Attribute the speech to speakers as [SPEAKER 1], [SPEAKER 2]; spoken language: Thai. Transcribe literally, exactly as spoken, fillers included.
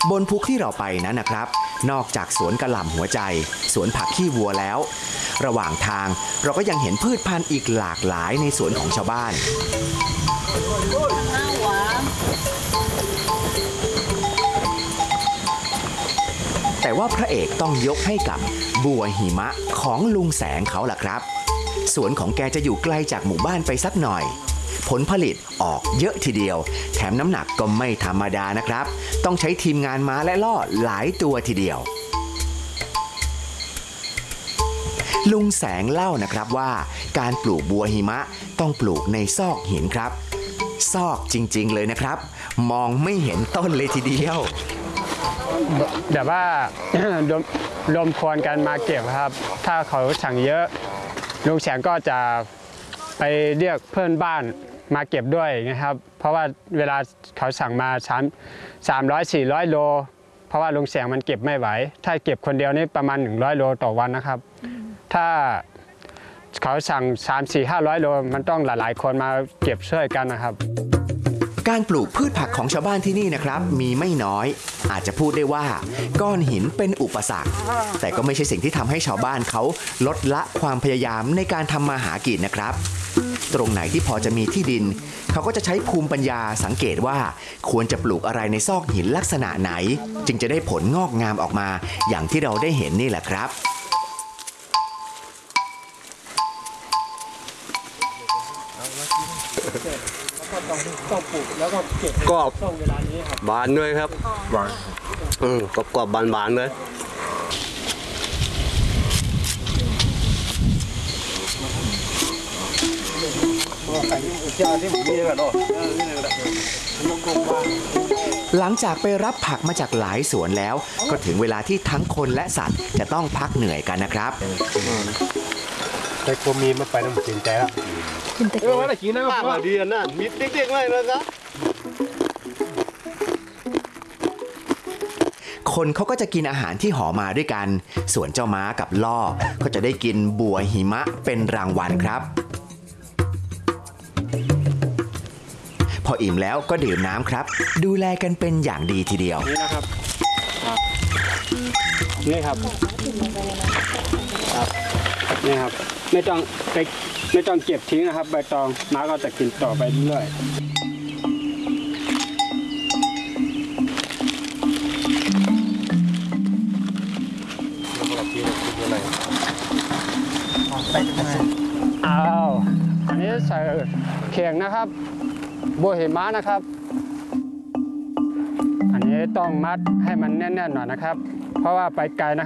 [SPEAKER 1] บนภูที่เราไปนั้นนะครับนอกจากสวนกระหล่ำหัวใจสวนผักขี้วัวแล้วระหว่างทางเราก็ยังเห็นพืชพันธุ์อีกหลากหลายในสวนของชาวบ้านแต่ว่าพระเอกต้องยกให้กับบัวหิมะของลุงแสงเขาล่ะครับสวนของแกจะอยู่ไกลจากหมู่บ้านไปสักหน่อยผลผลิตออกเยอะทีเดียวแถมน้ำหนักก็ไม่ธรรมดานะครับต้องใช้ทีมงานม้าและล่อหลายตัวทีเดียวลุงแสงเล่านะครับว่าการปลูกบัวหิมะต้องปลูกในซอกหินครับซอกจริงๆเลยนะครับมองไม่เห็นต้นเลยทีเดียว
[SPEAKER 2] แต่ว่า รวมพลกันมาเก็บครับถ้าเขาสั่งเยอะลุงแสงก็จะไปเรียกเพื่อนบ้านมาเก็บด้วยนะครับเพราะว่าเวลาเขาสั่งมาสามสามร้อยสี่ร้อยโลเพราะว่าลุงแสงมันเก็บไม่ไหวถ้าเก็บคนเดียวนี่ประมาณหนึ่งร้อยโลต่อวันนะครับถ้าเขาสั่งสามสี่ห้าร้อยโลมันต้องหลายๆคนมาเก็บช่วยกันนะครับ
[SPEAKER 1] การปลูกพืชผักของชาวบ้านที่นี่นะครับมีไม่น้อยอาจจะพูดได้ว่าก้อนหินเป็นอุปสรรคแต่ก็ไม่ใช่สิ่งที่ทำให้ชาวบ้านเขาลดละความพยายามในการทำมาหากินนะครับตรงไหนที่พอจะมีที่ดินเขาก็จะใช้ภูมิปัญญาสังเกตว่าควรจะปลูกอะไรในซอกหินลักษณะไหนจึงจะได้ผลงอกงามออกมาอย่างที่เราได้เห็นนี่แหละครับ
[SPEAKER 3] ต้องปลูกแล้วก็เก็บกรอบช่วงเวลานี้ครับบานด้วยครับบานอืมกรอบกรอบบานบานเลย
[SPEAKER 1] หลังจากไปรับผักมาจากหลายสวนแล้วก็ถึงเวลาที่ทั้งคนและสัตว์จะต้องพักเหนื่อยกันนะครับ
[SPEAKER 3] แต่ก็มีมาไปน้ำสินใจแล้วเออว่าอะไรกินนะป้าดีนะมีเด็กๆเลยนะครับ
[SPEAKER 1] คนเขาก็จะกินอาหารที่ห่อมาด้วยกันส่วนเจ้าม้ากับล่อก็จะได้กินบัวหิมะเป็นรางวัลครับพออิ่มแล้วก็ดื่มน้ำครับดูแลกันเป็นอย่างดีทีเดียว
[SPEAKER 2] นี่นะครับนี่ครับนี่ครับไม่ต้องไปไม่ต้องเก็บทิ้งนะครับใบตองม้าก็จะกินต่อไปเรื่อยอ้าวอันนี้ใส่เข่งนะครับบัวหิมะนะครับอันนี้ต้องมัดให้มันแน่นๆหน่อยนะครับเพราะว่าไปไกลนะครับ